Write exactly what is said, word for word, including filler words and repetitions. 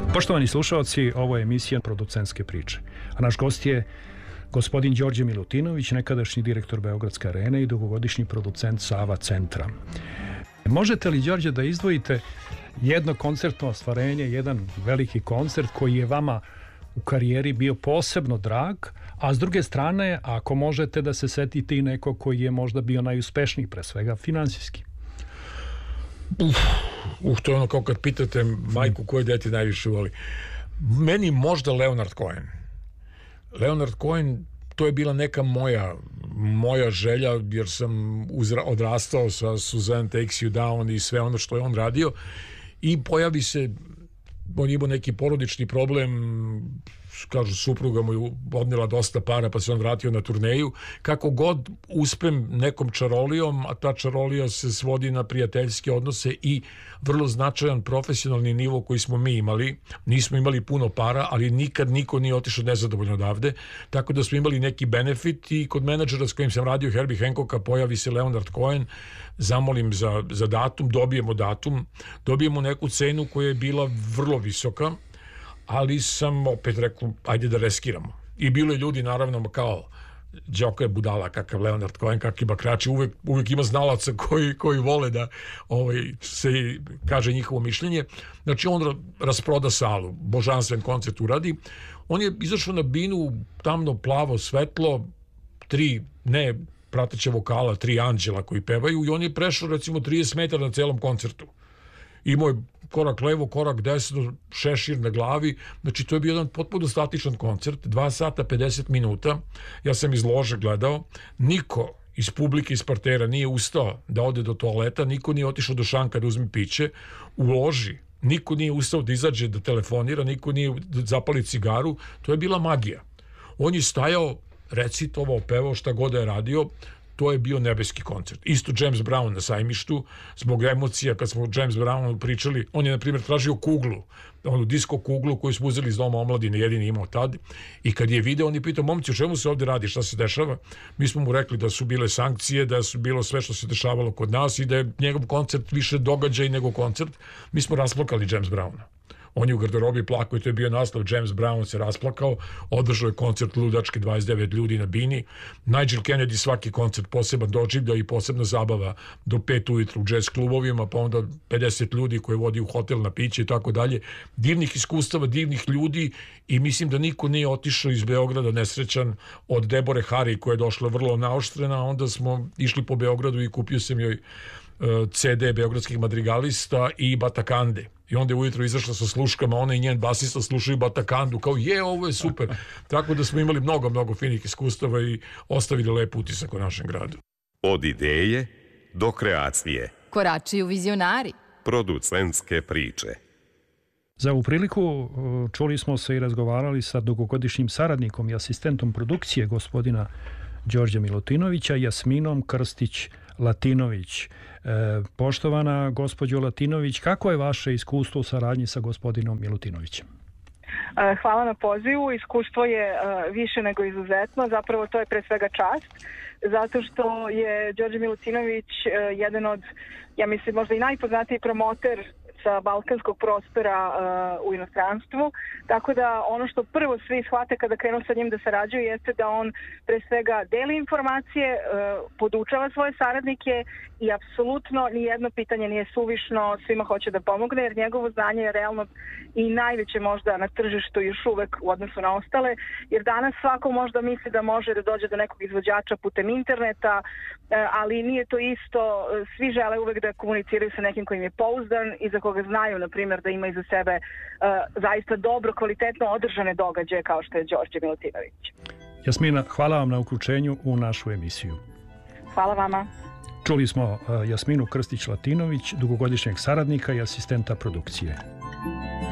Poštovani slušalci, ovo je emisija Producentske priče. A naš gost je gospodin Đorđe Milutinović, nekadašnji direktor Beogradske arene i dugogodišnji producent Sava centra. Možete li, Đorđe, da izdvojite jedno koncertno ostvarenje, jedan veliki koncert koji je vama u karijeri bio posebno drag, a s druge strane, ako možete da se setite i neko koji je možda bio najuspešniji, pre svega finansijski? Uf, uh, to je ono kao kad pitate majku koje dete najviše voli. Meni možda Leonard Cohen. Leonard Cohen, to je bila neka moja moja želja, jer sam uzra, odrastao sa Suzanne Takes You Down i sve ono što je on radio, i pojavi se, on imao neki porodični problem, kažu supruga mu je odnela dosta para pa se on vratio na turneju. Kako god uspem nekom čarolijom, a ta čarolija se svodi na prijateljske odnose i vrlo značajan profesionalni nivo koji smo mi imali. Nismo imali puno para, ali nikad niko nije otišao nezadovoljno odavde, tako da smo imali neki benefit, i kod menadžera s kojim sam radio, Herbie Hancocka, pojavi se Leonard Cohen, zamolim za, za datum, dobijemo datum, dobijemo neku cenu koja je bila vrlo visoka, ali sam opet rekao, ajde da reskiramo. I bilo je ljudi, naravno, kao Đoko je budala, kakav Leonard Cohen, kakvi bakrači, uvek, uvek ima znalaca koji, koji vole da ovaj, se kaže njihovo mišljenje. Znači, on rasproda salu, božanstven koncert uradi. On je izašao na binu, tamno, plavo, svetlo, tri, ne prateće vokala, tri anđela koji pevaju, i on je prešao, recimo, trideset metara na celom koncertu. Imao je korak levo, korak desno, šešir na glavi. Znači, to je bio jedan potpuno statičan koncert, dva sata pedeset minuta. Ja sam iz lože gledao, niko iz publike, iz partera nije ustao da ode do toaleta, niko nije otišao do šanka da uzme piće. U loži niko nije ustao da izađe da telefonira, niko nije da zapali cigaru. To je bila magija. On je stajao, recitovao, pevao, šta god da je radio. To je bio nebeski koncert. Isto James Brown na Sajmištu, zbog emocija, kad smo o James Brownu pričali, on je, na primjer, tražio kuglu, onu disko kuglu koju smo uzeli iz Doma omladine, jedini imao tad, i kad je video, on je pitao, momci, o čemu se ovdje radi, šta se dešava? Mi smo mu rekli da su bile sankcije, da su bilo sve što se dešavalo kod nas i da je njegov koncert više događaj nego koncert. Mi smo rasplakali James Browna. On je u garderobi plakao i to je bio naslov, James Brown se rasplakao, održao je koncert ludački, dvadeset devet ljudi na bini. Nigel Kennedy svaki koncert poseban doživljao i posebna zabava do pet ujutru u jazz klubovima, pa onda pedeset ljudi koje vodi u hotel na piće i tako dalje. Divnih iskustava, divnih ljudi, i mislim da niko nije otišao iz Beograda nesrećan, od Debore Hari koja je došla vrlo naoštrena. Onda smo išli po Beogradu i kupio sam joj ce de beogradskih madrigalista i Batakande. I onda je ujutro izašla sa sluškama, ona i njen basista slušaju Batakandu, kao je, ovo je super. Tako da smo imali mnogo, mnogo finih iskustava i ostavili lep utisak u našem gradu. Od ideje do kreacije. Korači u vizionari. Producentske priče. Za ovu priliku čuli smo se i razgovarali sa dugogodišnjim saradnikom i asistentom produkcije gospodina Đorđa Milutinovića, Jasminom Krstić-Latinović. E, poštovana gospođo Latinović, kako je vaše iskustvo u saradnji sa gospodinom Milutinovićem? Hvala na pozivu. Iskustvo je uh, više nego izuzetno. Zapravo to je pre svega čast, zato što je Đorđe Milutinović uh, jedan od, ja mislim, možda i najpoznatiji promoter sa balkanskog prostora uh, u inostranstvu, tako da ono što prvo svi shvate kada krenu sa njim da sarađuju jeste da on pre svega deli informacije, uh, podučava svoje saradnike i apsolutno nijedno pitanje nije suvišno, svima hoće da pomogne, jer njegovo znanje je realno i najveće možda na tržištu još uvek u odnosu na ostale, jer danas svako možda misli da može da dođe do nekog izvođača putem interneta, uh, ali nije to isto, svi žele uvek da komuniciraju sa nekim kojim je pouzdan i za koga znaju, na primjer, da ima iza sebe uh, zaista dobro, kvalitetno održane događaje kao što je Đorđe Milutinović. Jasmina, hvala vam na uključenju u našu emisiju. Hvala vama. Čuli smo uh, Jasminu Krstić-Latinović, dugogodišnjeg saradnika i asistenta produkcije.